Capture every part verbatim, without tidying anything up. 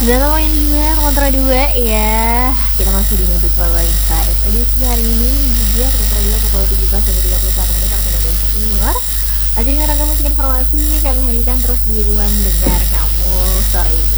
Udah lama yang dua kontra dua ya. Kita masih di Nudut Power Insight. Edisi hari ini juga kontra dua pukul tujuh belas sampai tiga puluh satu menit waktu Indonesia Timur. Masih dengan ragam musik informasi kami hadirkan terus di ruang dengar kamu sore ini.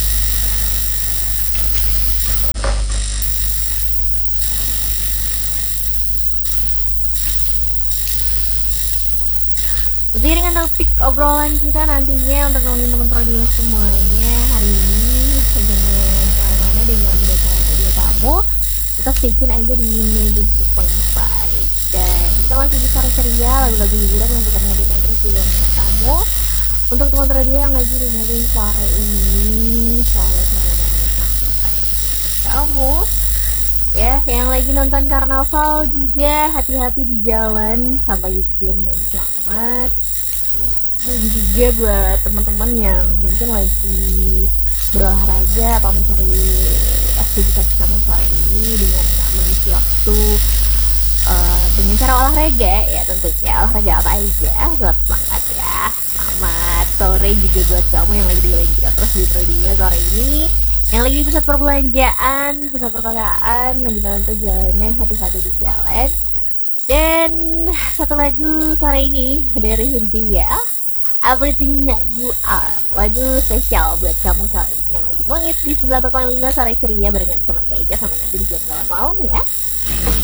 Jadi dengan topik obrolan kita nantinya untuk nemenin teman radio semuanya hari ini jangan kemana-mana dan jangan mendengarkan radio kamu, kita stay tune aja di Nudut Power Insight. Dan kita masih bisa ceria lagu-lagu hiburan yang kita hadirkan terus di ruang dengar kamu untuk teman radio yang lagi dengerin sore ini. Selamat sore dan sampai pagi kamu ya, yang lagi nonton karnaval juga hati-hati di jalan sampai tujuan dan selamat. Dan juga buat teman-teman yang mungkin lagi berolahraga atau mencari aktivitas kamu sore ini dengan gak mengisi waktu uh, dengan cara olahraga ya, tentunya olahraga apa aja buat semangat ya. Selamat sore juga buat kamu yang lagi dengerin kita terus di radio sore ini, yang lagi di pusat perbelanjaan, pusat perkotaan, lagi dalam perjalanan, hati-hati di jalan. Dan satu lagu sore ini dari Hindia, Everything That You Are, lagu spesial buat kamu sore ini yang lagi mengisi di sembilan puluh lima sore ceria barengan sama Kak Ija sampai nanti di jam delapan malam ya.